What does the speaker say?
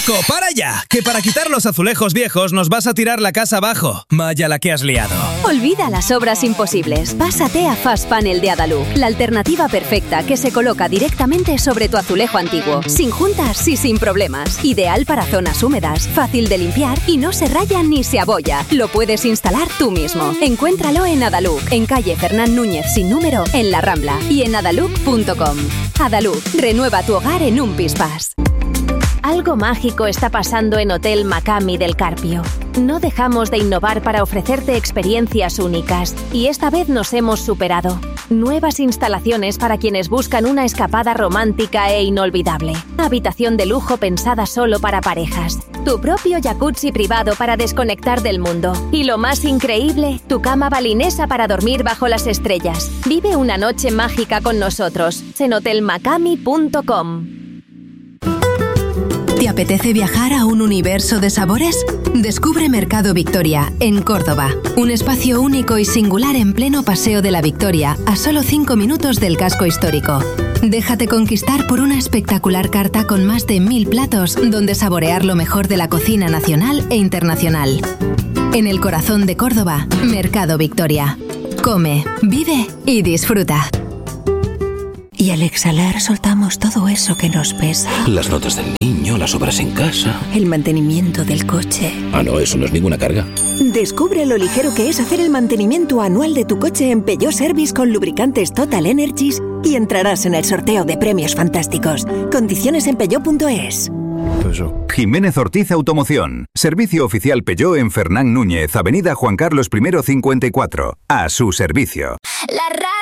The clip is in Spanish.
Paco, para ya, que para quitar los azulejos viejos nos vas a tirar la casa abajo. Vaya la que has liado. Olvida las obras imposibles. Pásate a Fast Panel de Adaluz, la alternativa perfecta que se coloca directamente sobre tu azulejo antiguo, sin juntas y sin problemas. Ideal para zonas húmedas, fácil de limpiar y no se raya ni se abolla. Lo puedes instalar tú mismo. Encuéntralo en Adaluz, en calle Fernán Núñez sin número, en La Rambla y en adaluz.com. Adaluz, renueva tu hogar en un pispás. Algo mágico está pasando en Hotel Macami del Carpio. No dejamos de innovar para ofrecerte experiencias únicas y esta vez nos hemos superado. Nuevas instalaciones para quienes buscan una escapada romántica e inolvidable. Habitación de lujo pensada solo para parejas. Tu propio jacuzzi privado para desconectar del mundo. Y lo más increíble, tu cama balinesa para dormir bajo las estrellas. Vive una noche mágica con nosotros en hotelmacami.com. ¿Te apetece viajar a un universo de sabores? Descubre Mercado Victoria, en Córdoba. Un espacio único y singular en pleno Paseo de la Victoria, a solo 5 minutos del casco histórico. Déjate conquistar por una espectacular carta con más de 1000 platos, donde saborear lo mejor de la cocina nacional e internacional. En el corazón de Córdoba, Mercado Victoria. Come, vive y disfruta. Y al exhalar soltamos todo eso que nos pesa. Las notas del niño, las obras en casa. El mantenimiento del coche. Ah, no, eso no es ninguna carga. Descubre lo ligero que es hacer el mantenimiento anual de tu coche en Peugeot Service con lubricantes Total Energies y entrarás en el sorteo de premios fantásticos. Condiciones en peugeot.es. Jiménez Ortiz Automoción. Servicio oficial Peugeot en Fernán Núñez, Avenida Juan Carlos I 54. A su servicio.